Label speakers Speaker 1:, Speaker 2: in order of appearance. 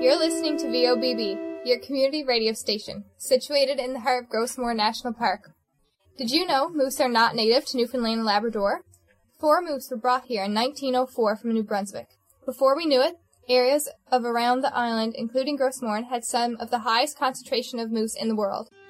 Speaker 1: You're listening to VOBB, your community radio station, situated in the heart of Grossmoor National Park. Did you know moose are not native to Newfoundland and Labrador? 4 moose were brought here in 1904 from New Brunswick. Before we knew it, areas of around the island, including Grossmoor, had some of the highest concentration of moose in the world.